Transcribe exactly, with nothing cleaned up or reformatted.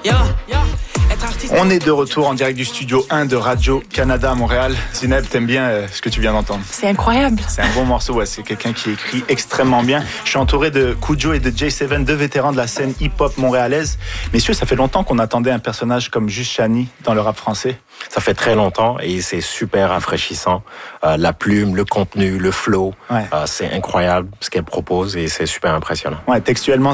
On est de retour en direct du studio un de Radio-Canada à Montréal. Zineb, t'aimes bien euh, ce que tu viens d'entendre? C'est incroyable. C'est un bon morceau, ouais. C'est quelqu'un qui écrit extrêmement bien. Je suis entouré de Kujo et de J sept, deux vétérans de la scène hip-hop montréalaise. Messieurs, ça fait longtemps qu'on attendait un personnage comme Juste Chani dans le rap français. Ça fait très longtemps et c'est super rafraîchissant. Euh, la plume, le contenu, le flow, ouais. euh, c'est incroyable ce qu'elle propose et c'est super impressionnant. Ouais, textuellement,